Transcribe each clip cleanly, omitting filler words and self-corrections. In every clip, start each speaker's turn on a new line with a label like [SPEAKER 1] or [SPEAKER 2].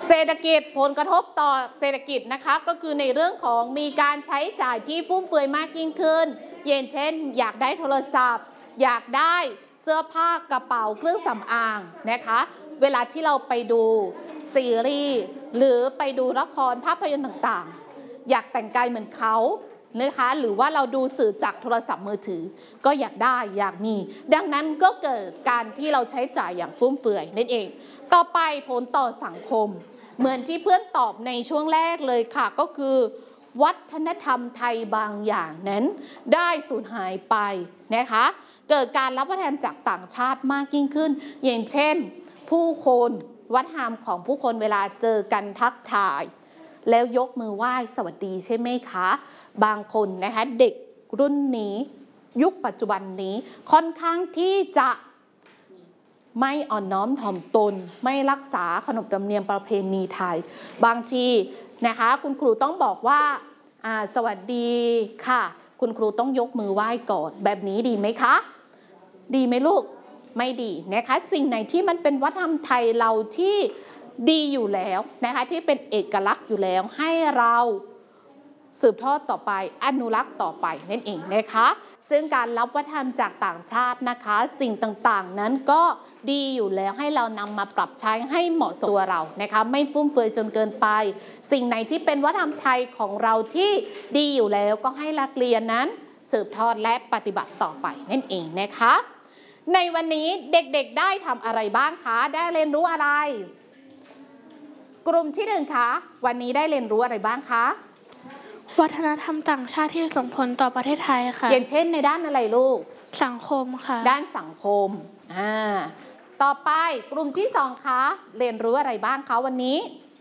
[SPEAKER 1] เศรษฐกิจผลกระทบต่อเศรษฐกิจนะคะก็คือในเรื่องของมีการใช้จ่ายที่ฟุ่มเฟือยมากยิ่งขึ้นอย่างเช่นอยากได้โทรศัพท์อยากได้เสื้อผ้ากระเป๋าเครื่องสำอางนะคะเวลาที่เราไปดูซีรีส์หรือไปดูละครภาพยนตร์ต่างๆอยากแต่งกายเหมือนเขานะคะหรือว่าเราดูสื่อจากโทรศัพท์มือถือก็อยากได้อยากมีดังนั้นก็เกิดการที่เราใช้จ่ายอย่างฟุ่มเฟือยนั่นเองต่อไปผลต่อสังคมเหมือนที่เพื่อนตอบในช่วงแรกเลยค่ะก็คือวัฒนธรรมไทยบางอย่างนั้นได้สูญหายไปนะคะเกิดการรับวัฒนธรรมจากต่างชาติมากยิ่งขึ้นอย่างเช่นผู้คนวัฒนธรรมของผู้คนเวลาเจอกันทักทายแล้วยกมือไหว้สวัสดีใช่ไหมคะบางคนนะคะเด็กรุ่นนี้ยุคปัจจุบันนี้ค่อนข้างที่จะไม่อ่อนน้อมถ่อมตนไม่รักษาขนบธรรมเนียมประเพณีไทยบางทีนะคะคุณครูต้องบอกว่าสวัสดีค่ะคุณครูต้องยกมือไหว้ก่อนแบบนี้ดีไหมคะดีไหมลูกไม่ดีนะคะสิ่งไหนที่มันเป็นวัฒนธรรมไทยเราที่ดีอยู่แล้วนะคะที่เป็นเอกลักษณ์อยู่แล้วให้เราสืบทอดต่อไปอนุรักษ์ต่อไปนั่นเองนะคะซึ่งการรับวัฒนธรรมจากต่างชาตินะคะสิ่งต่างๆนั้นก็ดีอยู่แล้วให้เรานำมาปรับใช้ให้เหมาะสมตัวเรานะคะไม่ฟุ่มเฟือยจนเกินไปสิ่งไหนที่เป็นวัฒนธรรมไทยของเราที่ดีอยู่แล้วก็ให้นักเรียนนั้นสืบทอดและปฏิบัติต่อไปนั่นเองนะคะในวันนี้เด็กๆได้ทำอะไรบ้างคะได้เรียนรู้อะไรกลุ่มที่1คะวันนี้ได้เรียนรู้อะไรบ้างคะ
[SPEAKER 2] วัฒนธรรมต่างชาติที่ส่งผลต่อประเทศไทยค่ะ
[SPEAKER 1] อย่างเช่นในด้านอะไรลูก
[SPEAKER 2] สังคมค่ะ
[SPEAKER 1] ด้านสังคมต่อไปกลุ่มที่2คะเรียนรู้อะไรบ้างคะวันนี้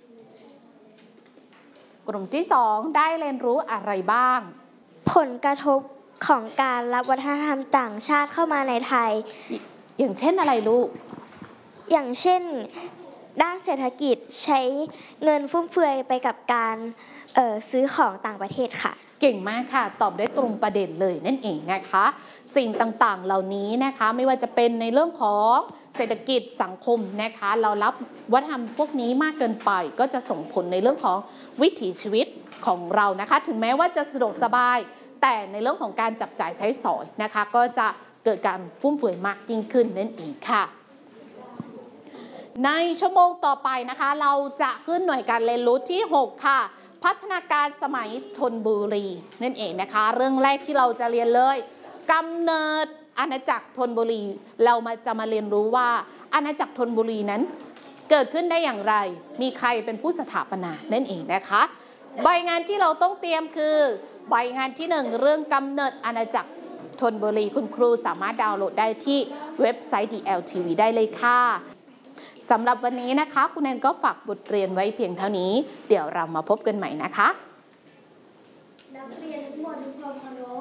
[SPEAKER 1] กลุ่มที่2ได้เรียนรู้อะไรบ้าง
[SPEAKER 3] ผลกระทบของการรับวัฒนธรรมต่างชาติเข้ามาในไทย
[SPEAKER 1] อย่างเช่นอะไรลูก
[SPEAKER 3] อย่างเช่นด้านเศรษฐกิจใช้เงินฟุ่มเฟือยไปกับการซื้อของต่างประเทศค่ะ
[SPEAKER 1] เก่งมากค่ะตอบได้ตรงประเด็นเลยนั่นเองนะคะสิ่งต่างๆเหล่านี้นะคะไม่ว่าจะเป็นในเรื่องของเศรษฐกิจสังคมนะคะเรารับวัฒนธรรมพวกนี้มากเกินไปก็จะส่งผลในเรื่องของวิถีชีวิตของเรานะคะถึงแม้ว่าจะสะดวกสบายแต่ในเรื่องของการจับจ่ายใช้สอยนะคะก็จะเกิดการฟุ่มเฟือยมากยิ่งขึ้นนั่นเองค่ะในชั่วโมงต่อไปนะคะเราจะขึ้นหน่วยการเรียนรู้ที่6ค่ะพัฒนาการสมัยธนบุรีนั่นเองนะคะเรื่องแรกที่เราจะเรียนเลยกำเนิดอาณาจักรธนบุรีเราจะมาเรียนรู้ว่าอาณาจักรธนบุรีนั้นเกิดขึ้นได้อย่างไรมีใครเป็นผู้สถาปนานั่นเองนะคะใบงานที่เราต้องเตรียมคือใบงานที่1เรื่องกำเนิดอาณาจักรธนบุรีคุณครูสามารถดาวน์โหลดได้ที่เว็บไซต์ DLTV ได้เลยค่ะสำหรับวันนี้นะคะคุณแนนก็ฝากบทเรียนไว้เพียงเท่านี้เดี๋ยวเรามาพบกันใหม่นะคะนักเรียนทุกคนทุกความเคารพ